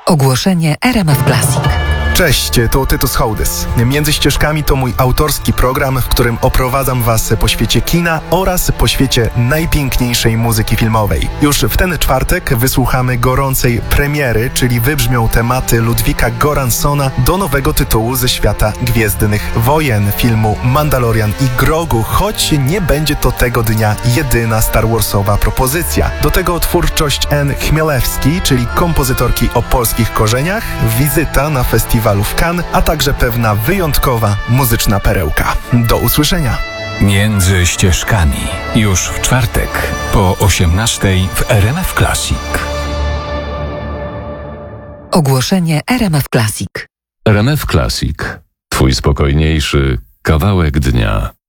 Ogłoszenie RMF Classic. Cześć, to Tytus Hołdys. Między ścieżkami to mój autorski program, w którym oprowadzam Was po świecie kina oraz po świecie najpiękniejszej muzyki filmowej. Już w ten czwartek wysłuchamy gorącej premiery, czyli wybrzmią tematy Ludwika Göranssona do nowego tytułu ze świata Gwiezdnych Wojen, filmu Mandalorian i Grogu, choć nie będzie to tego dnia jedyna Star Warsowa propozycja. Do tego twórczość Anne Chmielewski, czyli kompozytorki o polskich korzeniach, wizyta na festiwalu w Cannes, a także pewna wyjątkowa muzyczna perełka. Do usłyszenia. Między ścieżkami. Już w czwartek po 18:00 w RMF Classic. Ogłoszenie RMF Classic. RMF Classic. Twój spokojniejszy kawałek dnia.